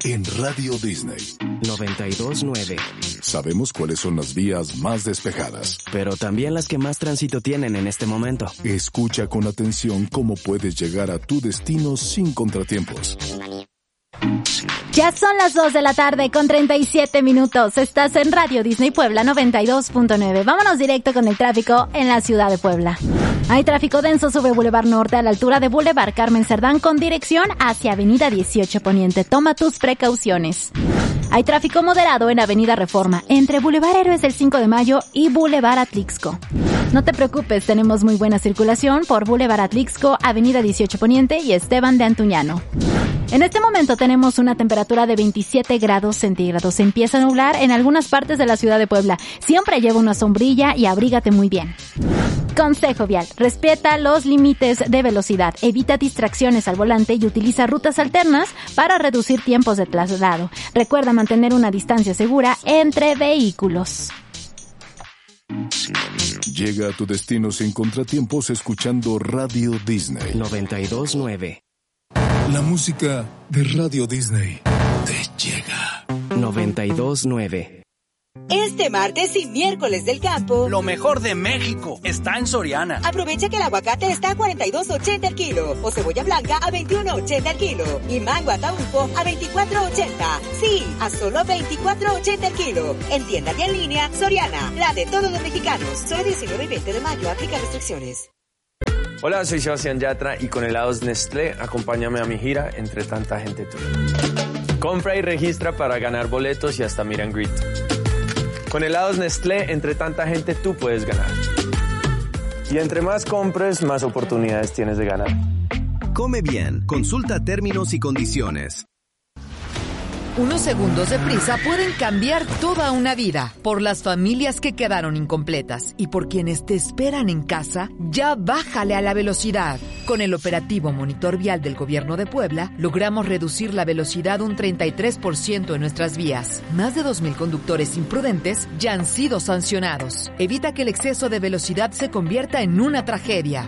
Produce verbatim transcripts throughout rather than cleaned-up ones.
En Radio Disney noventa y dos punto nueve. Sabemos cuáles son las vías más despejadas, pero también las que más tránsito tienen en este momento. Escucha con atención cómo puedes llegar a tu destino sin contratiempos. Ya son las dos de la tarde con treinta y siete minutos. Estás en Radio Disney Puebla noventa y dos punto nueve. Vámonos directo con el tráfico en la ciudad de Puebla. Hay tráfico denso sobre Boulevard Norte a la altura de Boulevard Carmen Cerdán con dirección hacia Avenida dieciocho Poniente. Toma tus precauciones. Hay tráfico moderado en Avenida Reforma, entre Boulevard Héroes del cinco de Mayo y Boulevard Atlixco. No te preocupes, tenemos muy buena circulación por Boulevard Atlixco, Avenida dieciocho Poniente y Esteban de Antuñano. En este momento tenemos una temperatura de veintisiete grados centígrados. Se empieza a nublar en algunas partes de la ciudad de Puebla. Siempre lleva una sombrilla y abrígate muy bien. Consejo vial: respeta los límites de velocidad, evita distracciones al volante y utiliza rutas alternas para reducir tiempos de traslado. Recuerda mantener una distancia segura entre vehículos. Llega a tu destino sin contratiempos escuchando Radio Disney noventa y dos punto nueve. La música de Radio Disney te llega. noventa y dos punto nueve. Este martes y miércoles del campo, lo mejor de México está en Soriana. Aprovecha que el aguacate está a cuarenta y dos ochenta el kilo, o cebolla blanca a veintiuno ochenta el kilo, y mango ataulfo a veinticuatro ochenta. Sí, a solo veinticuatro ochenta el kilo. En tienda y en línea, Soriana, la de todos los mexicanos. Solo diecinueve y veinte de mayo, aplica restricciones. Hola, soy Sebastián Yatra y con helados Nestlé, acompáñame a mi gira Entre Tanta Gente Tú. Compra y registra para ganar boletos y hasta meet and greet. Con helados Nestlé, Entre Tanta Gente Tú puedes ganar. Y entre más compres, más oportunidades tienes de ganar. Come bien. Consulta términos y condiciones. Unos segundos de prisa pueden cambiar toda una vida. Por las familias que quedaron incompletas y por quienes te esperan en casa, ya bájale a la velocidad. Con el operativo Monitor Vial del Gobierno de Puebla, logramos reducir la velocidad un treinta y tres por ciento en nuestras vías. Más de dos mil conductores imprudentes ya han sido sancionados. Evita que el exceso de velocidad se convierta en una tragedia.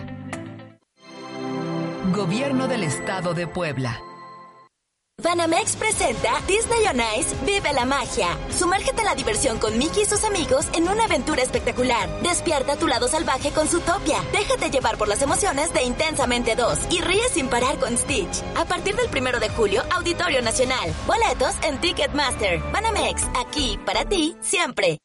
Gobierno del Estado de Puebla. Banamex presenta Disney on Ice Vive la Magia. Sumérgete a la diversión con Mickey y sus amigos en una aventura espectacular. Despierta tu lado salvaje con Zootopia. Déjate llevar por las emociones de Intensamente dos y ríe sin parar con Stitch. A partir del primero de julio, Auditorio Nacional. Boletos en Ticketmaster. Banamex, aquí para ti, siempre.